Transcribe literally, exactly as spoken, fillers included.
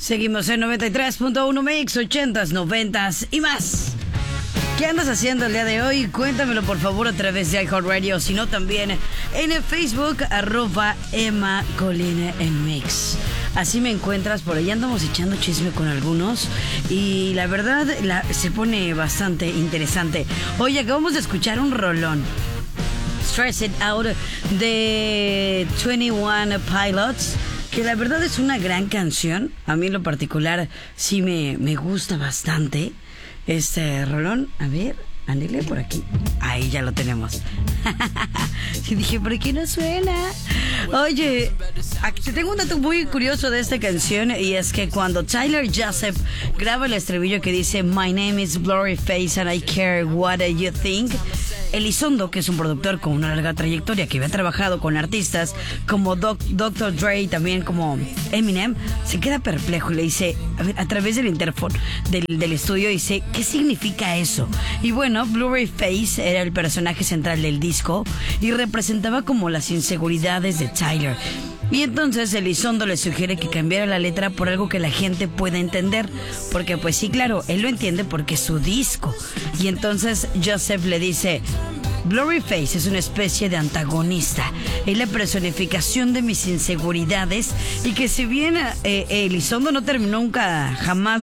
Seguimos en noventa y tres punto uno Mix, ochentas, noventas y más. ¿Qué andas haciendo el día de hoy? Cuéntamelo por favor a través de iHeartRadio, sino también en el Facebook, arroba Emma Colina en Mix. Así me encuentras, por ahí andamos echando chisme con algunos y la verdad la, se pone bastante interesante. Oye, acabamos de escuchar un rolón, Stress It Out, de veintiuno Pilots, que la verdad es una gran canción. A mí en lo particular sí me, me gusta bastante este rolón. A ver, ándale por aquí. Ahí ya lo tenemos. Y dije, ¿por qué no suena? Oye, aquí tengo un dato muy curioso de esta canción, y es que cuando Tyler Joseph graba el estribillo que dice My name is Blurryface and I care what you think, Elizondo, que es un productor con una larga trayectoria que había trabajado con artistas como Doc, doctor Dre y también como Eminem, se queda perplejo y le dice, a, a través del interfón del, del estudio, dice, ¿qué significa eso? Y bueno, Blurryface era el personaje central del disco y representaba como las inseguridades de Tyler. Y entonces Elizondo le sugiere que cambiara la letra por algo que la gente pueda entender, porque pues sí, claro, él lo entiende porque es su disco. Y entonces Joseph le dice, Blurryface es una especie de antagonista, es la personificación de mis inseguridades, y que si bien eh, Elizondo no terminó nunca jamás